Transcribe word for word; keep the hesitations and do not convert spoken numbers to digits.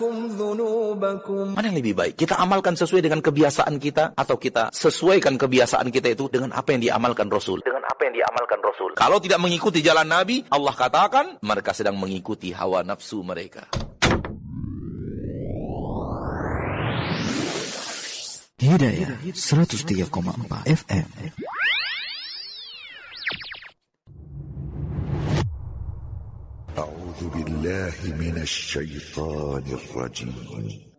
Mana yang lebih baik? Kita amalkan sesuai dengan kebiasaan kita, atau kita sesuaikan kebiasaan kita itu dengan apa yang diamalkan Rasul? Dengan apa yang diamalkan Rasul. Kalau tidak mengikuti jalan Nabi, Allah katakan mereka sedang mengikuti hawa nafsu mereka. Hidayah seratus tiga koma empat F M. A'udzu billahi minasy syaithanir rajim.